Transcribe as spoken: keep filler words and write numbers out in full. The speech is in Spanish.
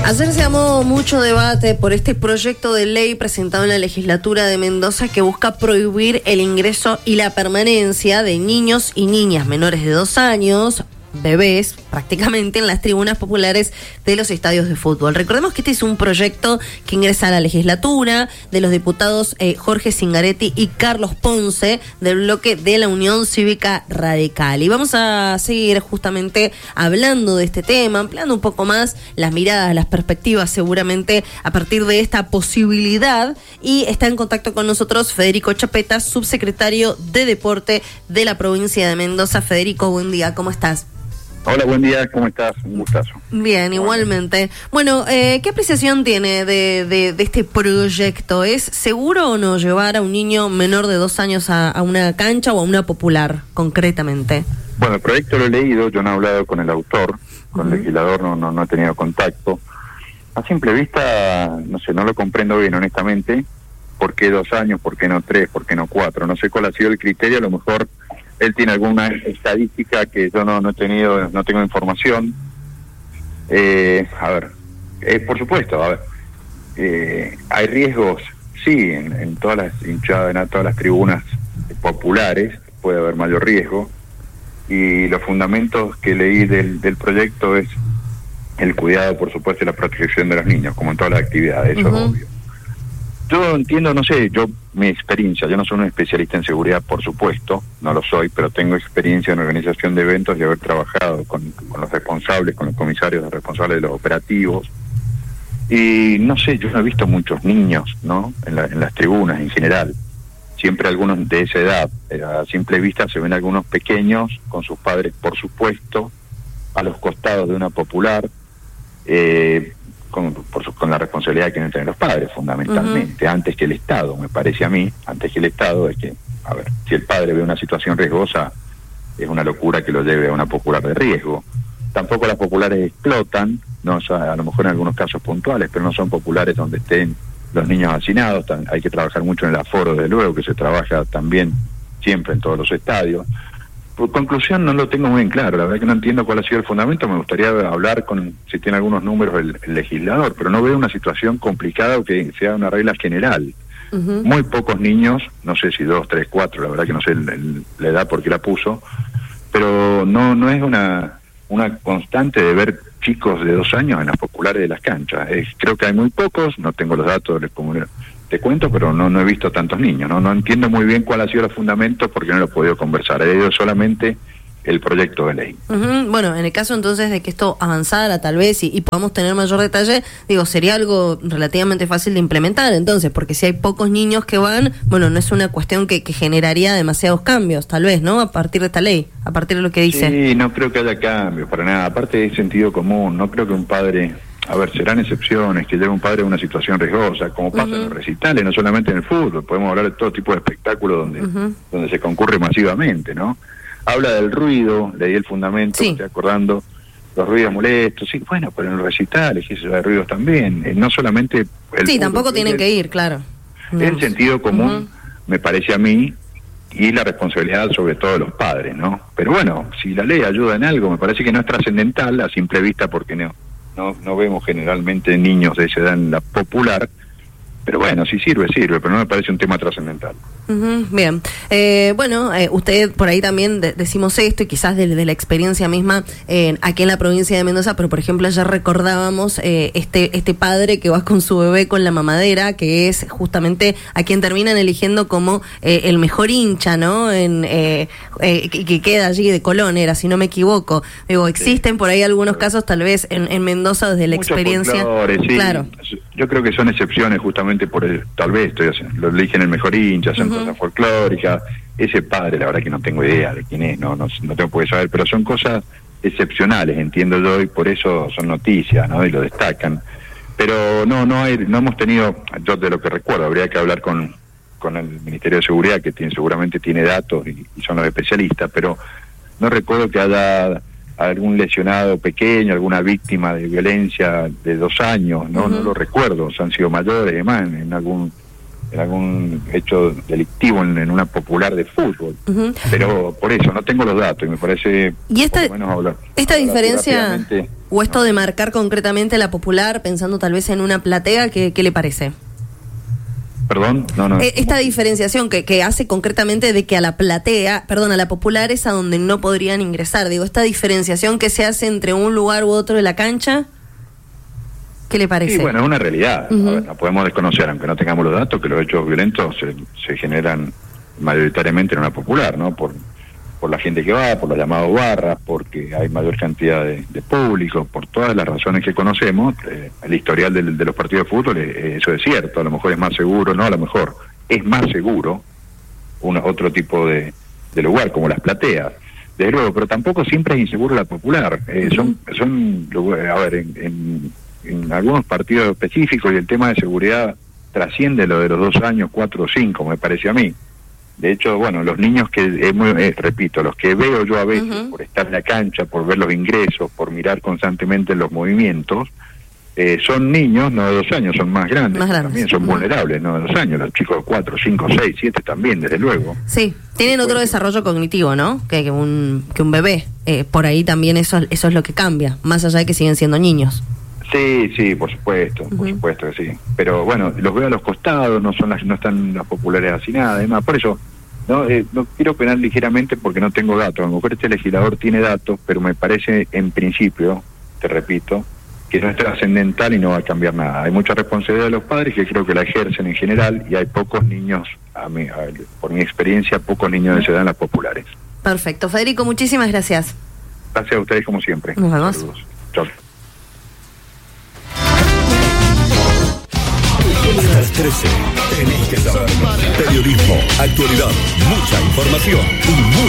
Ayer se armó mucho debate por este proyecto de ley presentado en la legislatura de Mendoza que busca prohibir el ingreso y la permanencia de niños y niñas menores de dos años, bebés prácticamente, en las tribunas populares de los estadios de fútbol. Recordemos que este es un proyecto que ingresa a la legislatura de los diputados eh, Jorge Zingaretti y Carlos Ponce del bloque de la Unión Cívica Radical. Y vamos a seguir justamente hablando de este tema, ampliando un poco más las miradas, las perspectivas seguramente a partir de esta posibilidad. Y está en contacto con nosotros Federico Chapeta, subsecretario de Deporte de la provincia de Mendoza. Federico, buen día, ¿cómo estás? Hola, buen día, ¿cómo estás? Un gustazo. Bien, igualmente. Bueno, eh, ¿qué apreciación tiene de, de, de este proyecto? ¿Es seguro o no llevar a un niño menor de dos años a, a una cancha o a una popular, concretamente? Bueno, el proyecto lo he leído, yo no he hablado con el autor, con uh-huh. el legislador no, no, no he tenido contacto. A simple vista, no sé, no lo comprendo bien, honestamente. ¿Por qué dos años? ¿Por qué no tres? ¿Por qué no cuatro? No sé cuál ha sido el criterio, a lo mejor él tiene alguna estadística que yo no, no he tenido, no tengo información. Eh, a ver, eh, por supuesto, a ver, eh, hay riesgos, sí, en, en todas las hinchadas, en todas las tribunas populares puede haber mayor riesgo, y los fundamentos que leí del, del proyecto es el cuidado, por supuesto, y la protección de los niños, como en todas las actividades, eso uh-huh. es obvio. Yo entiendo, no sé, yo, mi experiencia, yo no soy un especialista en seguridad, por supuesto, no lo soy, pero tengo experiencia en organización de eventos y haber trabajado con, con los responsables, con los comisarios los responsables de los operativos. Y no sé, yo no he visto muchos niños, ¿no?, en, la, en las tribunas en general. Siempre algunos de esa edad, a simple vista se ven algunos pequeños, con sus padres, por supuesto, a los costados de una popular, eh... Con, por su, con la responsabilidad que tienen tener los padres, fundamentalmente, uh-huh. antes que el Estado, me parece a mí, antes que el Estado, es que, a ver, si el padre ve una situación riesgosa, es una locura que lo lleve a una popular de riesgo. Tampoco las populares explotan, no, o sea, a lo mejor en algunos casos puntuales, pero no son populares donde estén los niños hacinados. Hay que trabajar mucho en el aforo, desde luego, que se trabaja también siempre en todos los estadios. Por conclusión, no lo tengo muy en claro, la verdad que no entiendo cuál ha sido el fundamento. Me gustaría hablar con, si tiene algunos números, el, el legislador, pero no veo una situación complicada o que sea una regla general. Uh-huh. Muy pocos niños, no sé si dos, tres, cuatro, la verdad que no sé el, el, la edad por qué la puso, pero no no es una una constante de ver chicos de dos años en las populares de las canchas. Es, creo que hay muy pocos, no tengo los datos, les pongo, te cuento, pero no no he visto tantos niños, no no entiendo muy bien cuál ha sido el fundamento porque no lo he podido conversar, he leído solamente el proyecto de ley. Uh-huh. Bueno, en el caso entonces de que esto avanzara tal vez y, y podamos tener mayor detalle, digo, sería algo relativamente fácil de implementar entonces, porque si hay pocos niños que van, bueno, no es una cuestión que, que generaría demasiados cambios, tal vez, ¿no? A partir de esta ley, a partir de lo que dice. Sí, no creo que haya cambios, para nada, aparte de sentido común, no creo que un padre... A ver, serán excepciones que lleve un padre a una situación riesgosa, como pasa uh-huh. en los recitales, no solamente en el fútbol, podemos hablar de todo tipo de espectáculos donde, uh-huh. donde se concurre masivamente, ¿no? Habla del ruido, leí el fundamento, sí. me estoy acordando, los ruidos molestos, sí, bueno, pero en los recitales, y eso hay ruidos también, eh, no solamente... El sí, fútbol, tampoco tienen el, que ir, claro. El sentido común, uh-huh. me parece a mí, y la responsabilidad sobre todo de los padres, ¿no? Pero bueno, si la ley ayuda en algo, me parece que no es trascendental a simple vista porque no... No, no vemos generalmente niños de esa edad en la popular, pero bueno, si sirve, sirve, pero no me parece un tema trascendental. Uh-huh, bien, eh, bueno, eh, usted por ahí también de- decimos esto y quizás de, de la experiencia misma eh, aquí en la provincia de Mendoza, pero por ejemplo ayer recordábamos eh, este este padre que va con su bebé con la mamadera, que es justamente a quien terminan eligiendo como eh, el mejor hincha, ¿no? En eh, eh, que, que queda allí de Colón, era, si no me equivoco. Digo, existen sí. por ahí algunos casos tal vez en, en Mendoza desde la Muchos experiencia. Folclores, sí. Claro. Yo creo que son excepciones justamente por el, tal vez estoy haciendo, lo eligen el mejor hincha, hacen uh-huh. cosas folclóricas. Ese padre, la verdad que no tengo idea de quién es, no no, no tengo por qué saber, pero son cosas excepcionales, entiendo yo, y por eso son noticias, ¿no? Y lo destacan. Pero no no hay, no hemos tenido, yo de lo que recuerdo, habría que hablar con con el Ministerio de Seguridad, que tiene, seguramente tiene datos y, y son los especialistas, pero no recuerdo que haya algún lesionado pequeño, alguna víctima de violencia de dos años, no uh-huh. no lo recuerdo, han sido mayores, además, en, en algún en algún hecho delictivo en, en una popular de fútbol. Uh-huh. Pero por eso no tengo los datos y me parece y esta, por lo menos hablar, esta hablar diferencia o esto de marcar concretamente la popular pensando tal vez en una platea, ¿qué, qué le parece? Perdón, no, no. Esta diferenciación que, que hace concretamente de que a la platea, perdón, a la popular es a donde no podrían ingresar. Digo, esta diferenciación que se hace entre un lugar u otro de la cancha, ¿qué le parece? Sí, bueno, es una realidad. Uh-huh. A ver, no podemos desconocer, aunque no tengamos los datos, que los hechos violentos se, se generan mayoritariamente en una popular, ¿no? Por, por la gente que va, por los llamados barras, porque hay mayor cantidad de, de público, por todas las razones que conocemos. Eh, el historial de, de los partidos de fútbol, eh, eso es cierto. A lo mejor es más seguro, no, a lo mejor es más seguro un, otro tipo de, de lugar, como las plateas. Desde luego, pero tampoco siempre es inseguro la popular. Eh, uh-huh. Son, son, a ver, en, en, en algunos partidos específicos, y el tema de seguridad trasciende lo de los dos años, cuatro o cinco, me parece a mí. De hecho, bueno, los niños que, eh, muy, eh, repito, los que veo yo a veces, uh-huh. por estar en la cancha, por ver los ingresos, por mirar constantemente los movimientos, eh, son niños, no de dos años, son más grandes, más grandes. También son uh-huh. vulnerables, no de dos años, los chicos de cuatro, cinco, seis, siete también, desde luego. Sí, tienen otro desarrollo cognitivo, ¿no? Que, que, un, que un bebé. Eh, por ahí también eso, eso es lo que cambia, más allá de que siguen siendo niños. Sí, sí, por supuesto, uh-huh. por supuesto que sí. Pero bueno, los veo a los costados, no son las, no están las populares así nada, además, por eso no eh, no quiero opinar ligeramente porque no tengo datos. A lo mejor este legislador tiene datos, pero me parece en principio, te repito, que no es trascendental y no va a cambiar nada. Hay mucha responsabilidad de los padres que creo que la ejercen en general y hay pocos niños, a mí, a, por mi experiencia, pocos niños de esa edad en las populares. Perfecto. Federico, muchísimas gracias. Gracias a ustedes como siempre. Nos vemos. Saludos. Chau. Hasta las trece, tenés que saber. Periodismo, actualidad, mucha información y mucha